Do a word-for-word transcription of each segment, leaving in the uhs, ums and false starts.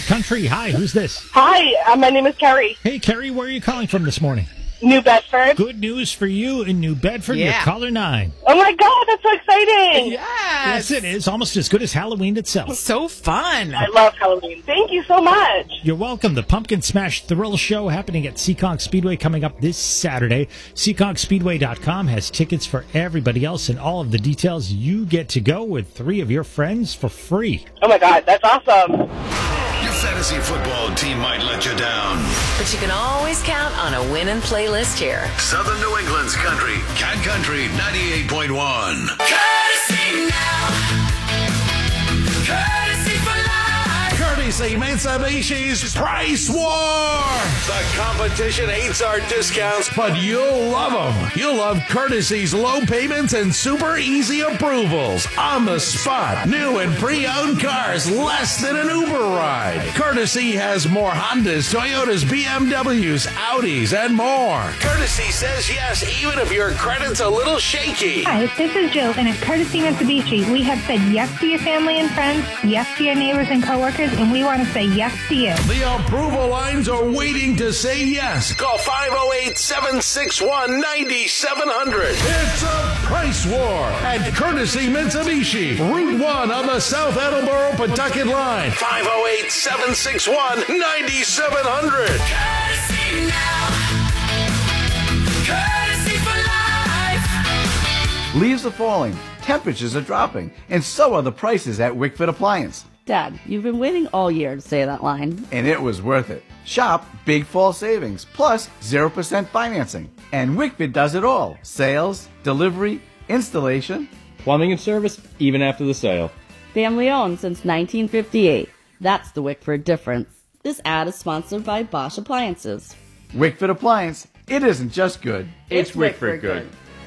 Country. Hi, who's this? Hi, uh, my name is Carrie. Hey, Carrie, where are you calling from this morning? New Bedford. Good news for you in New Bedford. Yeah. You're caller nine. Oh my God, that's so exciting. Yes, Yes. it is. Almost as good as Halloween itself. So fun. I love Halloween. Thank you so much. You're welcome. The Pumpkin Smash Thrill Show happening at Seekonk Speedway coming up this Saturday. Seekonk Speedway dot com has tickets for everybody else and all of the details. You get to go with three of your friends for free. Oh my God, that's awesome. Your fantasy football team might let you down. But you can always count on a winning playlist here. Southern New England's country, Cat Country ninety-eight point one. Courtesy now. Courtesy for life. Courtesy Mitsubishi's Price War. The competition hates our discounts, But you'll love them. You'll love Courtesy's low payments and super easy approvals. On the spot. New and pre-owned cars less than an Uber ride. Courtesy has more Hondas, Toyotas, B M Ws, Audis, and more. Courtesy says yes, even if your credit's a little shaky. Hi, this is Jill, and at Courtesy Mitsubishi, we have said yes to your family and friends, yes to your neighbors and coworkers, and we want to say yes to you. The approval lines are waiting to say yes. Call five oh eight, seven six one, nine seven zero zero. It's a price war at Courtesy Mitsubishi, Route one on the South Attleboro Pawtucket line. five oh eight, seven six one, nine seven zero zero. Courtesy now. Courtesy for life. Leaves are falling, temperatures are dropping, and so are the prices at Wickford Appliance. Dad, you've been waiting all year to say that line. And it was worth it. Shop Big Fall Savings, plus zero percent financing. And Wickford does it all. Sales, delivery, installation. Plumbing and service, even after the sale. Family owned since nineteen fifty-eight. That's the Wickford difference. This ad is sponsored by Bosch Appliances. Wickford Appliance, it isn't just good. It's Wickford good.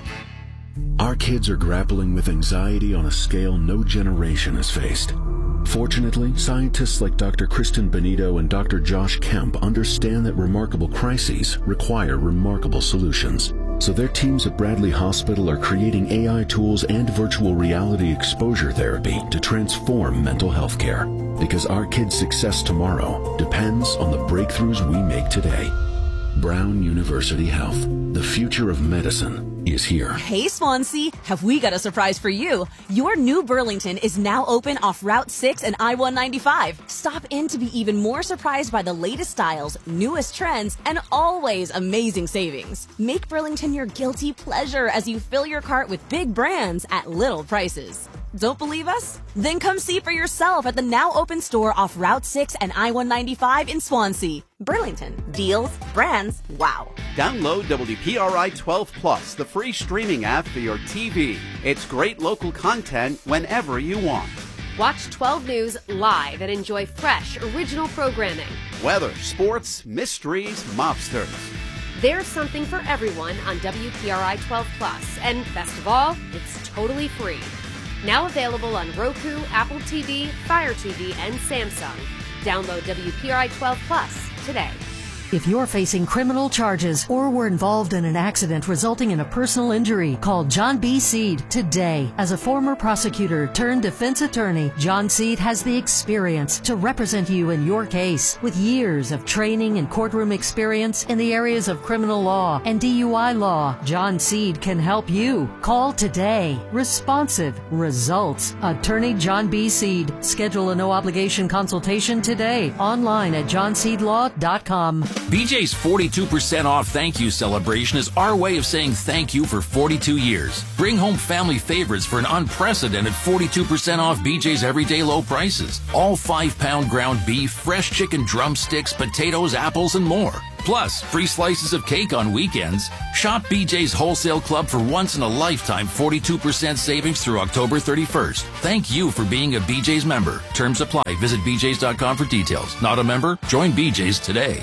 Our kids are grappling with anxiety on a scale no generation has faced. Fortunately, scientists like Doctor Kristen Benito and Doctor Josh Kemp understand that remarkable crises require remarkable solutions. So their teams at Bradley Hospital are creating A I tools and virtual reality exposure therapy to transform mental health care. Because our kids' success tomorrow depends on the breakthroughs we make today. Brown University Health. The future of medicine is here. Hey Swansea, have we got a surprise for you? Your new Burlington is now open off Route six and I one ninety-five. Stop in to be even more surprised by the latest styles, newest trends, and always amazing savings. Make Burlington your guilty pleasure as you fill your cart with big brands at little prices. Don't believe us? Then come see for yourself at the now open store off Route six and I one ninety-five in Swansea. Burlington. Deals, brands, wow. Download W P R I twelve Plus, the free streaming app for your T V. It's great local content whenever you want. Watch twelve News live and enjoy fresh, original programming. Weather, sports, mysteries, mobsters. There's something for everyone on W P R I twelve Plus, and best of all, it's totally free. Now available on Roku, Apple T V, Fire T V, and Samsung. Download W P R I twelve Plus today. If you're facing criminal charges or were involved in an accident resulting in a personal injury, call John B. Seed today. As a former prosecutor turned defense attorney, John Seed has the experience to represent you in your case. With years of training and courtroom experience in the areas of criminal law and D U I law, John Seed can help you. Call today. Responsive results. Attorney John B. Seed. Schedule a no-obligation consultation today. Online at john seed law dot com. B J's forty-two percent off thank you celebration is our way of saying thank you for forty-two years. Bring home family favorites for an unprecedented forty-two percent off B J's everyday low prices. All five pound ground beef, fresh chicken drumsticks, potatoes, apples, and more. Plus, free slices of cake on weekends. Shop B J's Wholesale Club for once-in-a-lifetime forty-two percent savings through October thirty-first. Thank you for being a B J's member. Terms apply. Visit b j's dot com for details. Not a member? Join B J's today.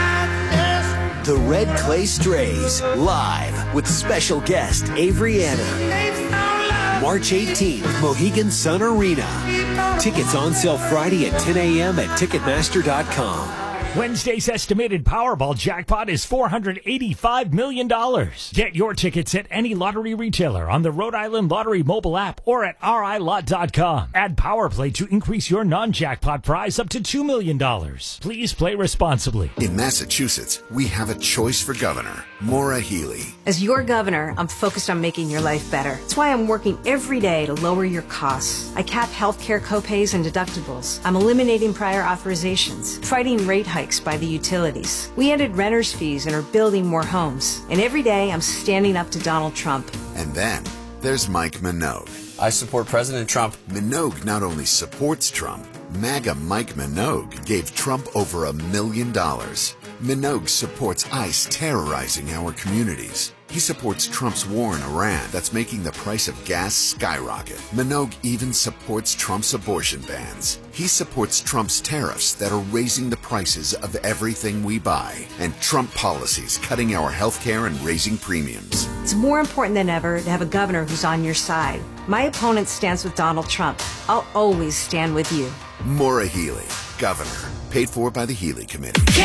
The Red Clay Strays, live with special guest Avery Anna. March eighteenth, Mohegan Sun Arena. Tickets on sale Friday at ten a.m. at ticketmaster dot com. Wednesday's estimated Powerball jackpot is four hundred eighty-five million dollars. Get your tickets at any lottery retailer on the Rhode Island Lottery mobile app or at R I lot dot com. Add PowerPlay to increase your non-jackpot prize up to two million dollars. Please play responsibly. In Massachusetts, we have a choice for governor, Maura Healey. As your governor, I'm focused on making your life better. That's why I'm working every day to lower your costs. I cap healthcare copays and deductibles. I'm eliminating prior authorizations, fighting rate hikes by the utilities. We ended renters' fees and are building more homes. And every day, I'm standing up to Donald Trump. And then there's Mike Minogue. I support President Trump. Minogue not only supports Trump, MAGA Mike Minogue gave Trump over a million dollars. Minogue supports ICE terrorizing our communities. He supports Trump's war in Iran that's making the price of gas skyrocket. Minogue even supports Trump's abortion bans. He supports Trump's tariffs that are raising the prices of everything we buy. And Trump policies cutting our health care and raising premiums. It's more important than ever to have a governor who's on your side. My opponent stands with Donald Trump. I'll always stand with you. Maura Healey, governor, paid for by the Healey Committee.